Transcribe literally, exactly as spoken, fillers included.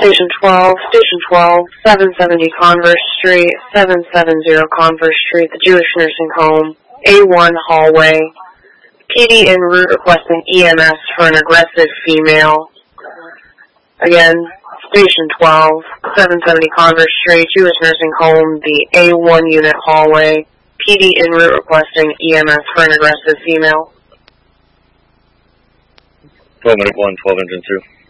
Station twelve, Station twelve, seven seventy Converse Street, seven seventy Converse Street, the Jewish Nursing Home, A one hallway. P D en route requesting E M S for an aggressive female. Again, Station twelve, seven seventy Converse Street, Jewish Nursing Home, the A one unit hallway. P D en route requesting E M S for an aggressive female. twelve minute one, twelve engine two.